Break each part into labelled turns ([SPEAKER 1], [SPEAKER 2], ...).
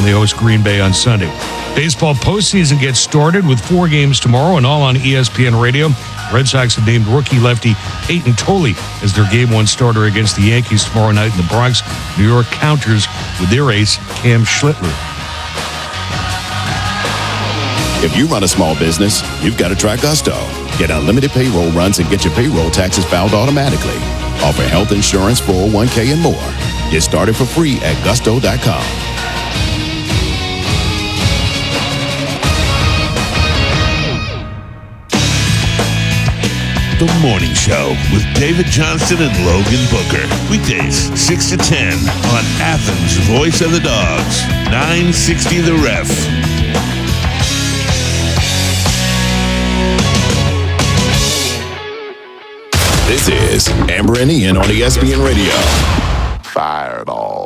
[SPEAKER 1] when they host Green Bay on Sunday. Baseball postseason gets started with 4 games tomorrow and all on ESPN Radio. Red Sox have named rookie lefty Peyton Tolley as their Game 1 starter against the Yankees tomorrow night in the Bronx. New York counters with their ace, Cam Schlittler.
[SPEAKER 2] If you run a small business, you've got to try Gusto. Get unlimited payroll runs and get your payroll taxes filed automatically. Offer health insurance, 401k, and more. Get started for free at gusto.com.
[SPEAKER 3] The Morning Show with David Johnston and Logan Booker. Weekdays, 6 to 10 on Athens' Voice of the Dogs. 960 The Ref.
[SPEAKER 2] This is Amber and Ian on ESPN Radio. Fireball.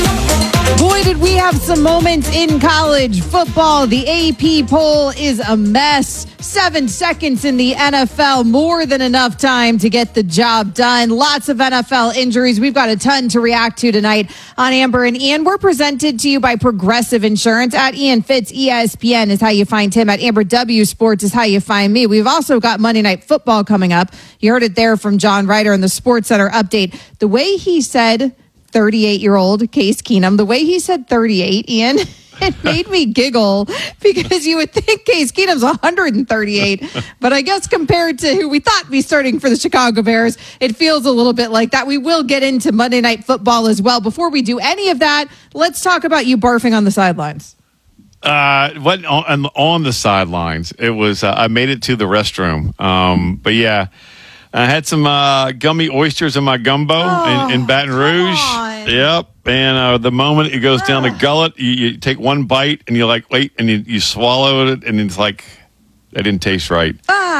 [SPEAKER 4] Boy, did we have some moments in college football. The AP poll is a mess. 7 seconds in the NFL, more than enough time to get the job done. Lots of NFL injuries. We've got a ton to react to tonight on Amber and Ian. We're presented to you by Progressive Insurance. At Ian Fitz, ESPN is how you find him. At Amber W Sports is how you find me. We've also got Monday Night Football coming up. You heard it there from John Ryder in the Sports Center update. The way he said 38-year-old Case Keenum, the way he said 38, Ian, it made me giggle because you would think Case Keenum's 138, but I guess compared to who we thought would be starting for the Chicago Bears, it feels a little bit like that. We will get into Monday Night Football as well. Before we do any of that, let's talk about you barfing on the sidelines.
[SPEAKER 5] What on the sidelines? It was I made it to the restroom, but yeah. I had some gummy oysters in my gumbo in Baton Rouge. Yep. And the moment it goes down the gullet, you take one bite and you're like, wait, and you swallow it, and it's like, that didn't taste right.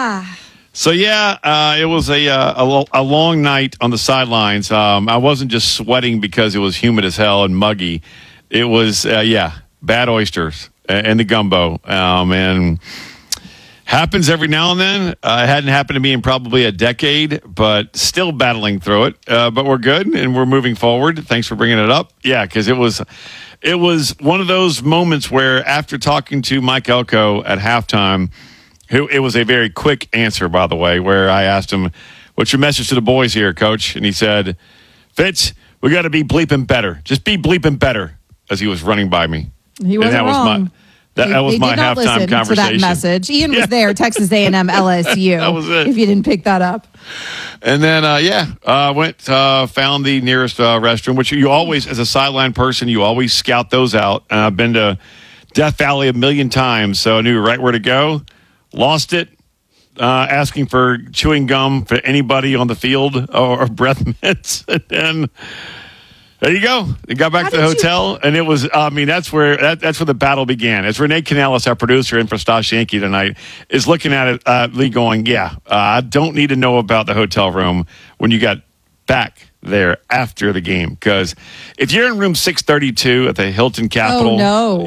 [SPEAKER 5] So, yeah, it was a long night on the sidelines. I wasn't just sweating because it was humid as hell and muggy. It was, bad oysters and the gumbo. And happens every now and then. It hadn't happened to me in probably a decade, but still battling through it. But we're good, and we're moving forward. Thanks for bringing it up. Yeah, because it was one of those moments where after talking to Mike Elko at halftime, it was a very quick answer, by the way, where I asked him, what's your message to the boys here, Coach? And he said, Fitz, we got to be bleeping better. Just be bleeping better, as he was running by me.
[SPEAKER 4] He wasn't wrong.
[SPEAKER 5] That was my halftime conversation.
[SPEAKER 4] To that message. Ian was there, Texas A&M, LSU.
[SPEAKER 5] That was it.
[SPEAKER 4] If you didn't pick that up.
[SPEAKER 5] And then, went, found the nearest restroom, which you always, as a sideline person, you always scout those out. I've been to Death Valley a million times, so I knew right where to go. Lost it, asking for chewing gum for anybody on the field or breath mints. And then there you go. They got back to the hotel, and it was, that's where the battle began. As Renee Canales, our producer in for Stash Yankee tonight, is looking at it, Lee going, I don't need to know about the hotel room when you got back there after the game. Because if you're in room 632 at the Hilton Capitol,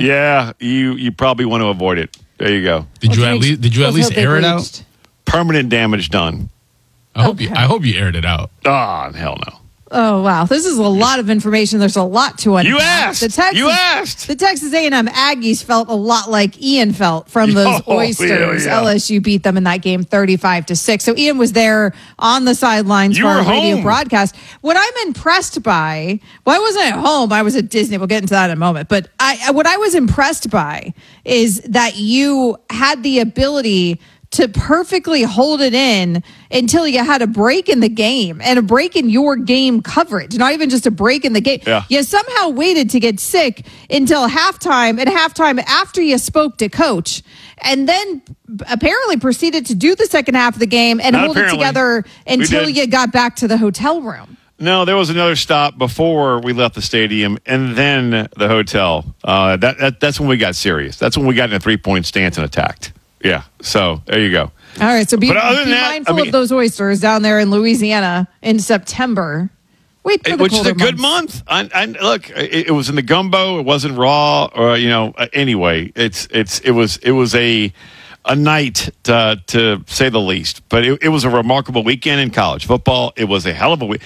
[SPEAKER 5] you probably want to avoid it. There you go.
[SPEAKER 6] Did you at least air it out?
[SPEAKER 5] Permanent damage done.
[SPEAKER 6] I hope you aired it out.
[SPEAKER 5] Oh, hell no.
[SPEAKER 4] Oh, wow. This is a lot of information. There's a lot to unpack.
[SPEAKER 5] You asked.
[SPEAKER 4] The Texas A&M Aggies felt a lot like Ian felt from those oysters.
[SPEAKER 5] Yeah.
[SPEAKER 4] LSU beat them in that game 35-6. So Ian was there on the sidelines for our radio broadcast. What I'm impressed by, I wasn't at home. I was at Disney. We'll get into that in a moment. But what I was impressed by is that you had the ability to perfectly hold it in until you had a break in the game and a break in your game coverage, not even just a break in the game.
[SPEAKER 5] Yeah.
[SPEAKER 4] You somehow waited to get sick until halftime, and halftime after you spoke to Coach, and then apparently proceeded to do the second half of the game and hold it together until you got back to the hotel room.
[SPEAKER 5] No, there was another stop before we left the stadium, and then the hotel. That's when we got serious. That's when we got in a 3-point stance and attacked. Yeah, so there you go.
[SPEAKER 4] All right, so be mindful of those oysters down there in Louisiana in September. Wait for the
[SPEAKER 5] which is a good
[SPEAKER 4] months.
[SPEAKER 5] month. Look, it was in the gumbo. It wasn't raw, or anyway, it was a night to say the least. But it was a remarkable weekend in college football. It was a hell of a week.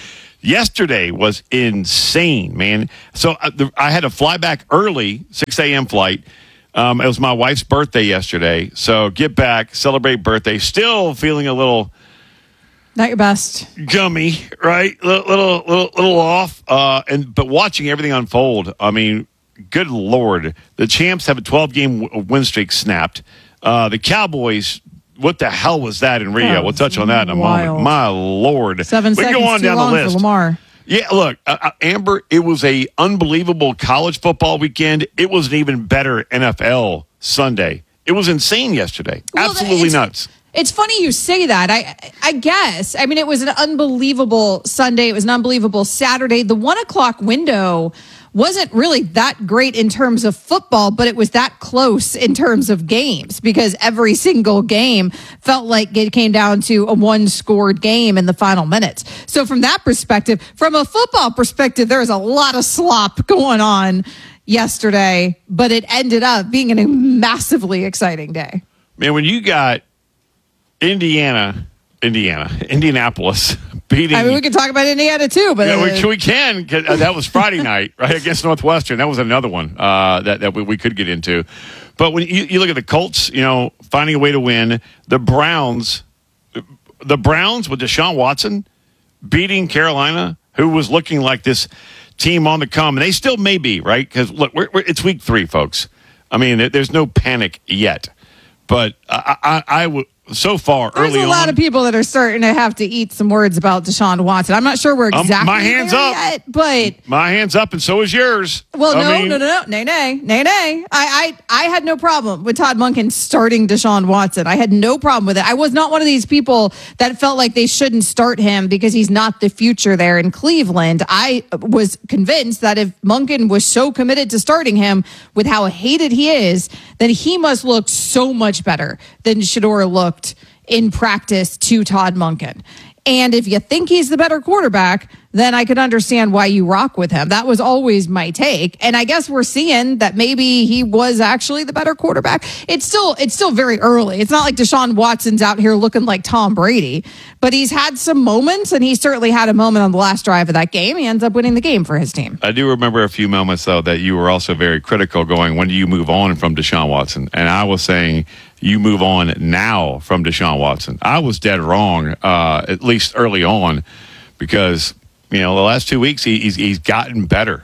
[SPEAKER 5] Yesterday was insane, man. So I had to fly back early, 6 a.m. flight. It was my wife's birthday yesterday. So get back, celebrate birthday. Still feeling a little
[SPEAKER 4] not your best,
[SPEAKER 5] gummy, right? Little off. But watching everything unfold, I mean, good Lord. The champs have a 12-game win streak snapped. The Cowboys, what the hell was that in Rio? We'll touch on that in a moment. My Lord.
[SPEAKER 4] 7 seconds
[SPEAKER 5] go on
[SPEAKER 4] too
[SPEAKER 5] down
[SPEAKER 4] long
[SPEAKER 5] the list.
[SPEAKER 4] for Lamar.
[SPEAKER 5] Yeah, look, Amber, it was a unbelievable college football weekend. It was an even better NFL Sunday. It was insane yesterday.
[SPEAKER 4] Well,
[SPEAKER 5] absolutely nuts.
[SPEAKER 4] It's funny you say that. I guess. I mean, it was an unbelievable Sunday. It was an unbelievable Saturday. The 1 o'clock window wasn't really that great in terms of football, but it was that close in terms of games because every single game felt like it came down to a one-scored game in the final minutes. So from that perspective, from a football perspective, there was a lot of slop going on yesterday, but it ended up being a massively exciting day.
[SPEAKER 5] Man, when you got Indianapolis beating.
[SPEAKER 4] I mean, we can talk about Indiana too, but
[SPEAKER 5] yeah, we can. That was Friday night, right, against Northwestern. That was another one that we could get into. But when you look at the Colts, finding a way to win, the Browns with Deshaun Watson beating Carolina, who was looking like this team on the come, and they still may be, right? Because look, it's week 3, folks. I mean, there's no panic yet, but I would. So far,
[SPEAKER 4] there's
[SPEAKER 5] early on,
[SPEAKER 4] there's a lot of people that are starting to have to eat some words about Deshaun Watson. I'm not sure we're exactly
[SPEAKER 5] my hands
[SPEAKER 4] there
[SPEAKER 5] up
[SPEAKER 4] yet, but
[SPEAKER 5] my hands up, and so is yours.
[SPEAKER 4] Well, nay. I had no problem with Todd Monken starting Deshaun Watson. I had no problem with it. I was not one of these people that felt like they shouldn't start him because he's not the future there in Cleveland. I was convinced that if Monken was so committed to starting him with how hated he is, then he must look so much better than Shedeur looked in practice to Todd Monken. And if you think he's the better quarterback, then I could understand why you rock with him. That was always my take. And I guess we're seeing that maybe he was actually the better quarterback. It's still very early. It's not like Deshaun Watson's out here looking like Tom Brady, but he's had some moments, and he certainly had a moment on the last drive of that game. He ends up winning the game for his team.
[SPEAKER 5] I do remember a few moments, though, that you were also very critical going, when do you move on from Deshaun Watson? And I was saying, you move on now from Deshaun Watson. I was dead wrong, at least early on, because the last 2 weeks he's gotten better.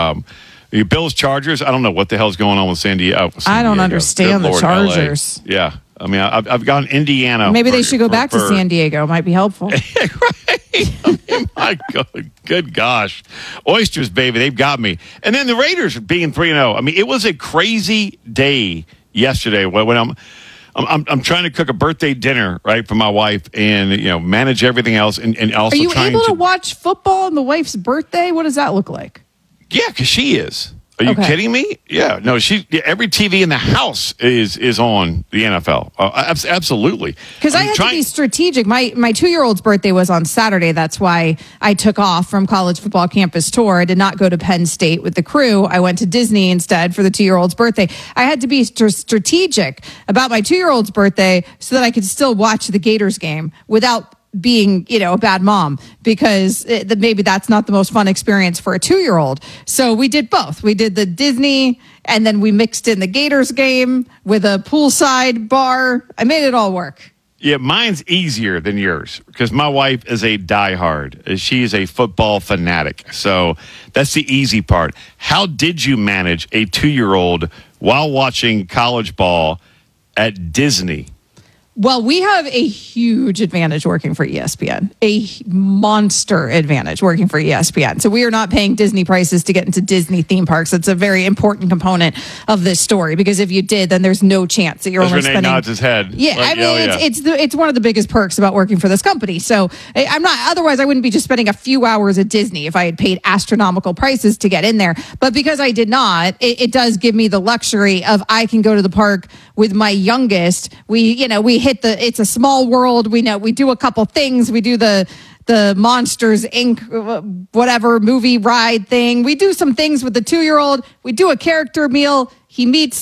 [SPEAKER 5] The Bills Chargers, I don't know what the hell's going on with San Diego.
[SPEAKER 4] I don't understand the Chargers.
[SPEAKER 5] LA. Yeah, I mean I've gone Indiana.
[SPEAKER 4] Maybe they should go back to San Diego. Might be helpful.
[SPEAKER 5] Right? I mean, my God, good gosh, oysters, baby, they've got me. And then the Raiders being 3-0. I mean, it was a crazy day yesterday when I'm trying to cook a birthday dinner, right, for my wife, and manage everything else, and also.
[SPEAKER 4] Are you
[SPEAKER 5] trying
[SPEAKER 4] able to watch football on the wife's birthday? What does that look like?
[SPEAKER 5] Yeah, because she is. Are you kidding me? Yeah, no. Every TV in the house is on the NFL. Absolutely.
[SPEAKER 4] Because I had to be strategic. My 2-year-old's birthday was on Saturday. That's why I took off from college football campus tour. I did not go to Penn State with the crew. I went to Disney instead for the 2-year-old's birthday. I had to be strategic about my 2-year-old's birthday so that I could still watch the Gators game without being, a bad mom, because maybe that's not the most fun experience for a 2-year-old. So we did both. We did the Disney, and then we mixed in the Gators game with a poolside bar. I made it all work.
[SPEAKER 5] Yeah, mine's easier than yours because my wife is a diehard. She is a football fanatic. So that's the easy part. How did you manage a 2-year-old while watching college ball at Disney?
[SPEAKER 4] Well, we have a huge advantage working for ESPN, a monster advantage working for ESPN. So we are not paying Disney prices to get into Disney theme parks. That's a very important component of this story, because if you did, then there's no chance that you're only
[SPEAKER 5] Renee
[SPEAKER 4] spending.
[SPEAKER 5] Nods his head.
[SPEAKER 4] Yeah, like, it's one of the biggest perks about working for this company. So I'm not. Otherwise, I wouldn't be just spending a few hours at Disney if I had paid astronomical prices to get in there. But because I did not, it does give me the luxury of I can go to the park with my youngest. We hit it's a small world. We do a couple things. We do the Monsters Inc. whatever movie ride thing. We do some things with the 2-year-old. We do a character meal. He meets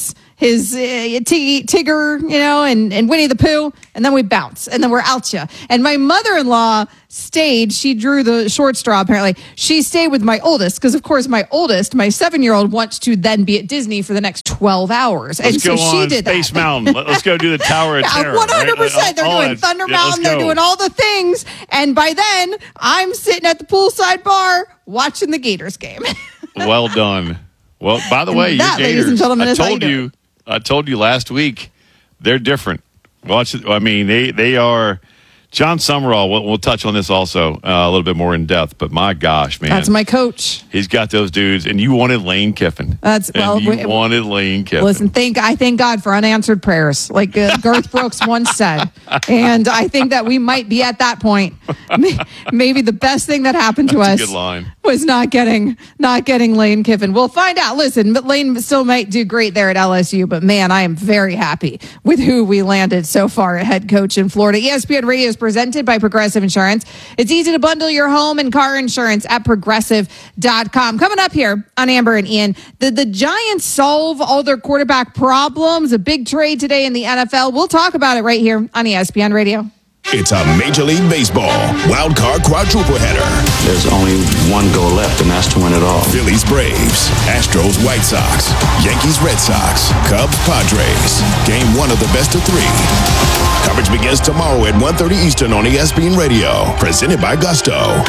[SPEAKER 4] his Tigger, and Winnie the Pooh, and then we bounce, and then we're out ya. And my mother-in-law stayed. She drew the short straw, apparently. She stayed with my oldest, because, of course, my oldest, my 7-year-old, wants to then be at Disney for the next 12 hours.
[SPEAKER 5] Let's go
[SPEAKER 4] she
[SPEAKER 5] on
[SPEAKER 4] did
[SPEAKER 5] Space
[SPEAKER 4] that.
[SPEAKER 5] Mountain. Let's go do the Tower of Terror.
[SPEAKER 4] 100%.
[SPEAKER 5] Right?
[SPEAKER 4] They're doing Thunder Mountain. They're doing all the things. And by then, I'm sitting at the poolside bar watching the Gators game.
[SPEAKER 5] Well done. Well, by the way,
[SPEAKER 4] that,
[SPEAKER 5] your Gators,
[SPEAKER 4] ladies and gentlemen, is how you do it.
[SPEAKER 5] I told you last week, they're different. Watch it. I mean, they are. John Summerall, we'll touch on this also a little bit more in depth, but my gosh, man.
[SPEAKER 4] That's my coach.
[SPEAKER 5] He's got those dudes, and you wanted Lane Kiffin. Wanted Lane Kiffin.
[SPEAKER 4] Listen, I thank God for unanswered prayers, like Garth Brooks once said. And I think that we might be at that point. Maybe the best thing that happened to us
[SPEAKER 5] a good line.
[SPEAKER 4] was not getting Lane Kiffin. We'll find out. Listen, but Lane still might do great there at LSU, but man, I am very happy with who we landed so far at head coach in Florida. ESPN Radio is presented by Progressive Insurance. It's easy to bundle your home and car insurance at progressive.com. Coming up here on Amber and Ian, the Giants solve all their quarterback problems. A big trade today in the NFL. We'll talk about it right here on ESPN Radio.
[SPEAKER 2] It's a Major League Baseball wild card quadruple header.
[SPEAKER 7] There's only one goal left, and that's to win it all.
[SPEAKER 2] Phillies, Braves, Astros, White Sox, Yankees, Red Sox, Cubs, Padres. Game 1 of the best of 3. Coverage begins tomorrow at 1:30 Eastern on ESPN Radio. Presented by Gusto.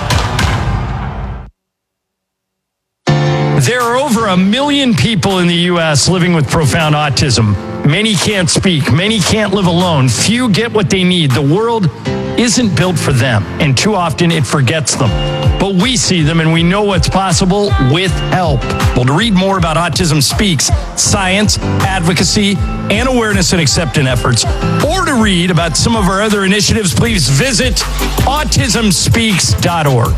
[SPEAKER 8] There are over 1 million people in the U.S. living with profound autism. Many can't speak. Many can't live alone. Few get what they need. The world isn't built for them, and too often it forgets them. But we see them, and we know what's possible with help. Well, to read more about Autism Speaks, science, advocacy, and awareness and acceptance efforts, or to read about some of our other initiatives, please visit autismspeaks.org.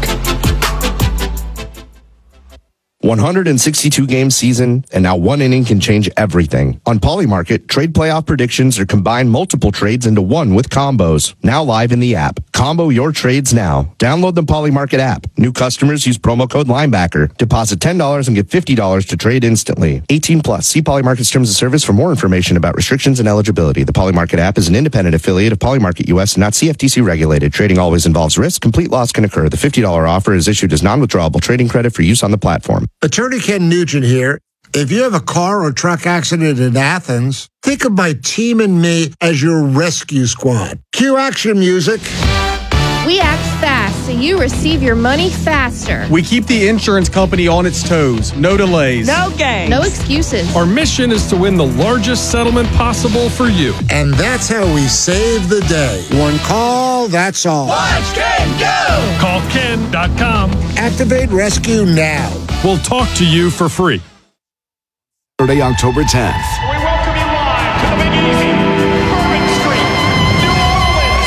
[SPEAKER 9] 162-game season, and now one inning can change everything. On Polymarket, trade playoff predictions are combined multiple trades into one with combos. Now live in the app. Combo your trades now. Download the Polymarket app. New customers use promo code Linebacker. Deposit $10 and get $50 to trade instantly. 18 plus. See Polymarket's terms of service for more information about restrictions and eligibility. The Polymarket app is an independent affiliate of Polymarket US and not CFTC regulated. Trading always involves risk. Complete loss can occur. The $50 offer is issued as non-withdrawable trading credit for use on the platform.
[SPEAKER 10] Attorney Ken Nugent here. If you have a car or truck accident in Athens, think of my team and me as your rescue squad. Cue action music.
[SPEAKER 11] We act fast so you receive your money faster.
[SPEAKER 12] We keep the insurance company on its toes. No delays.
[SPEAKER 11] No games. No excuses.
[SPEAKER 12] Our mission is to win the largest settlement possible for you.
[SPEAKER 10] And that's how we save the day. One call, that's all.
[SPEAKER 13] Watch Ken go!
[SPEAKER 12] Call Ken.com.
[SPEAKER 10] Activate rescue now.
[SPEAKER 12] We'll talk to you for free.
[SPEAKER 2] Saturday, October 10th.
[SPEAKER 13] We welcome you live to the Big Easy, Bourbon Street, New Orleans.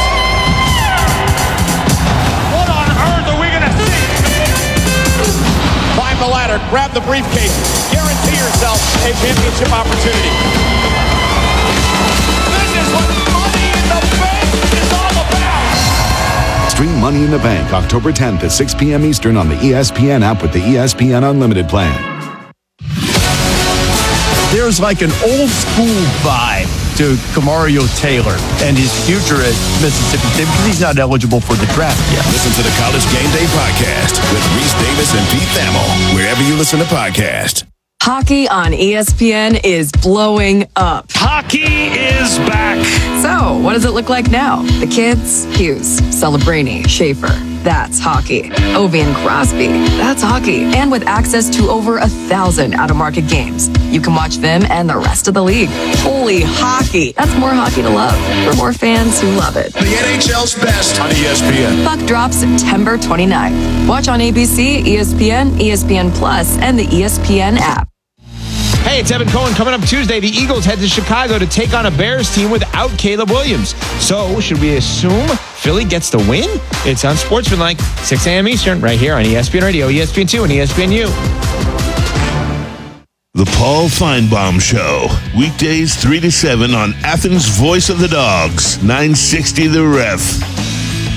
[SPEAKER 13] What on earth are we going to see? Climb the ladder, grab the briefcase, guarantee yourself a championship opportunity. This is what Money in the Bank is all about.
[SPEAKER 2] Stream Money in the Bank October 10th at 6 p.m. Eastern on the ESPN app with the ESPN Unlimited plan.
[SPEAKER 14] There's like an old school vibe to Kamario Taylor and his future at Mississippi State because he's not eligible for the draft yet.
[SPEAKER 2] Listen to the College Game Day podcast with Reese Davis and Pete Thamel, wherever you listen to podcasts.
[SPEAKER 15] Hockey on ESPN is blowing up.
[SPEAKER 8] Hockey is back.
[SPEAKER 15] So, what does it look like now? The kids? Hughes, Celebrini, Schaefer. That's hockey. Ovi and Crosby. That's hockey. And with access to over 1,000 out-of-market games, you can watch them and the rest of the league. Holy hockey. That's more hockey to love for more fans who love it.
[SPEAKER 2] The NHL's best on ESPN.
[SPEAKER 15] Puck drops September 29th. Watch on ABC, ESPN, ESPN Plus, and the ESPN app.
[SPEAKER 16] Hey, it's Evan Cohen. Coming up Tuesday, the Eagles head to Chicago to take on a Bears team without Caleb Williams. So, should we assume Philly gets the win? It's on Sportsmanlike, 6 a.m. Eastern, right here on ESPN Radio, ESPN2, and ESPNU.
[SPEAKER 3] The Paul Feinbaum Show. Weekdays 3 to 7 on Athens' Voice of the Dogs, 960 The Ref.